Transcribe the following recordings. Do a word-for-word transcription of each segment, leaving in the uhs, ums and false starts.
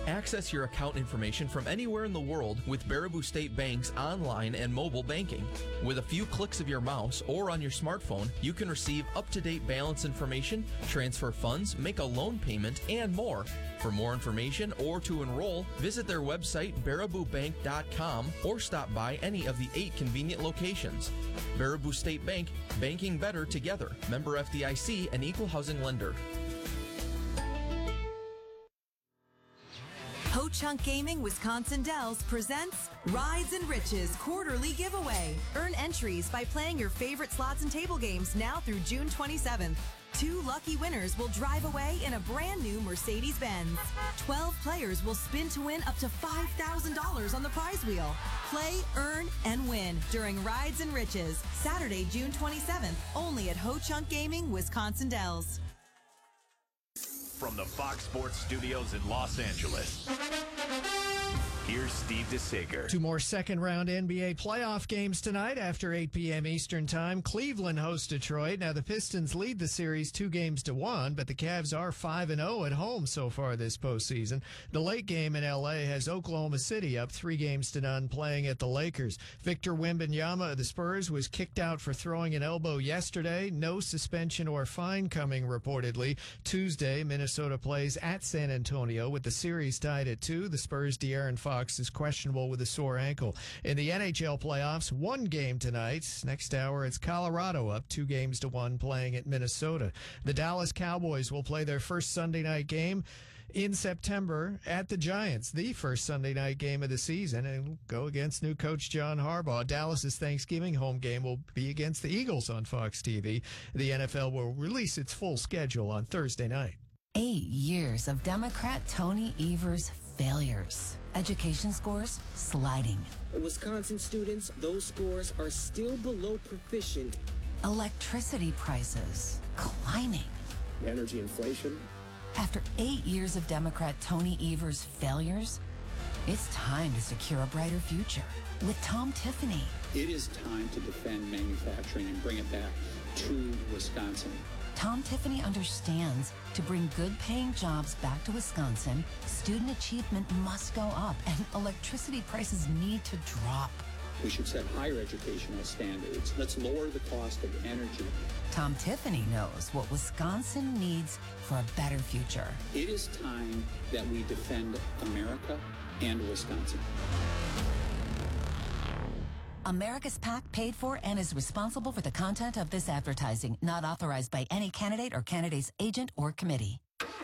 Access your account information from anywhere in the world with Baraboo State Bank's online and mobile banking. With a few clicks of your mouse or on your smartphone, you can receive up-to-date balance information, transfer funds, make a loan payment, and more. For more information or to enroll, visit their website, baraboo bank dot com, or stop by any of the eight convenient locations. Baraboo State Bank, banking better together. Member F D I C and equal housing lender. Ho Chunk Gaming Wisconsin Dells presents Rides and Riches quarterly giveaway. Earn entries by playing your favorite slots and table games now through June twenty-seventh. Two lucky winners will drive away in a brand new Mercedes-Benz. twelve players will spin to win up to five thousand dollars on the prize wheel. Play, earn, and win during Rides and Riches. Saturday, June twenty-seventh, only at Ho Chunk Gaming Wisconsin Dells. From the Fox Sports Studios in Los Angeles, here's Steve DeSager. Two more second-round N B A playoff games tonight after eight p.m. Eastern Time. Cleveland hosts Detroit. Now, the Pistons lead the series two games to one, but the Cavs are five and oh at home so far this postseason. The late game in L A has Oklahoma City up three games to none playing at the Lakers. Victor Wembanyama of the Spurs was kicked out for throwing an elbow yesterday. No suspension or fine coming reportedly. Tuesday, Minnesota plays at San Antonio with the series tied at two. The Spurs' De'Aaron Fox is questionable with a sore ankle. In the N H L playoffs, one game tonight. Next hour, it's Colorado up two games to one playing at Minnesota. The Dallas Cowboys will play their first Sunday night game in September at the Giants, the first Sunday night game of the season, and go against new coach John Harbaugh. Dallas's Thanksgiving home game will be against the Eagles on Fox T V. The N F L will release its full schedule on Thursday night. Eight years of Democrat Tony Evers' failures. Education scores sliding. Wisconsin students, those scores are still below proficient. Electricity prices climbing. Energy inflation. After eight years of Democrat Tony Evers' failures, it's time to secure a brighter future with Tom Tiffany. It is time to defend manufacturing and bring it back to Wisconsin. Tom Tiffany understands to bring good-paying jobs back to Wisconsin, student achievement must go up and electricity prices need to drop. We should set higher educational standards. Let's lower the cost of energy. Tom Tiffany knows what Wisconsin needs for a better future. It is time that we defend America and Wisconsin. America's PAC paid for and is responsible for the content of this advertising, not authorized by any candidate or candidate's agent or committee.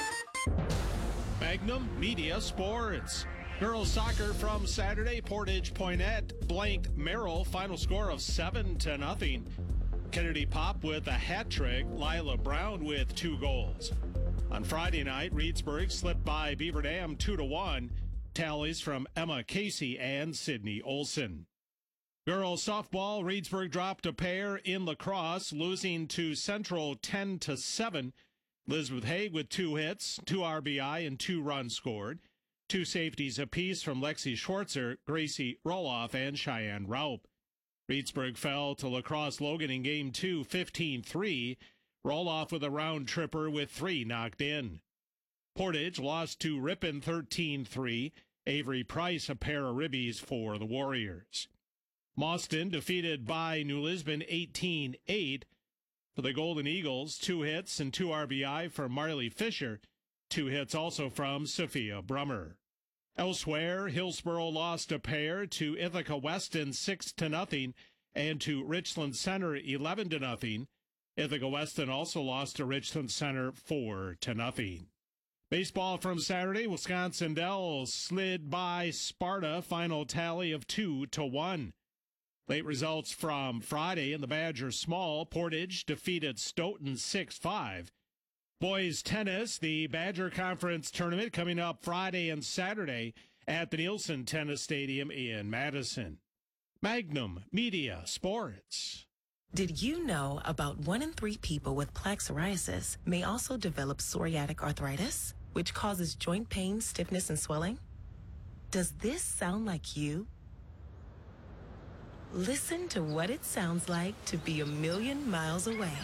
Magnum Media Sports. Girls soccer from Saturday. Portage Poinnette blanked Merrill. Final score of seven to nothing. Kennedy Pop with a hat trick. Lila Brown with two goals. On Friday night, Reedsburg slipped by Beaver Dam two to one. Tallies from Emma Casey and Sydney Olson. Girls softball, Reedsburg dropped a pair in lacrosse, losing to Central ten to seven. Elizabeth Haig with two hits, two R B I, and two runs scored. Two safeties apiece from Lexi Schwartzer, Gracie Roloff, and Cheyenne Raup. Reedsburg fell to Lacrosse Logan in game two, fifteen three. Roloff with a round tripper with three knocked in. Portage lost to Ripon thirteen three. Avery Price a pair of ribbies for the Warriors. Mauston defeated by New Lisbon eighteen eight. For the Golden Eagles, two hits and two R B I from Marley Fisher. Two hits also from Sophia Brummer. Elsewhere, Hillsboro lost a pair to Ithaca Weston six to nothing and to Richland Center eleven to nothing. Ithaca Weston also lost to Richland Center four to nothing. Baseball from Saturday, Wisconsin Dells slid by Sparta, final tally of two to one. Late results from Friday in the Badger Small. Portage defeated Stoughton six five. Boys tennis, the Badger Conference tournament coming up Friday and Saturday at the Nielsen Tennis Stadium in Madison. Magnum Media Sports. Did you know about one in three people with plaque psoriasis may also develop psoriatic arthritis, which causes joint pain, stiffness, and swelling? Does this sound like you? Listen to what it sounds like to be a million miles away.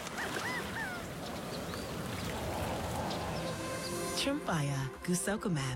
Tremfya Guselkumab.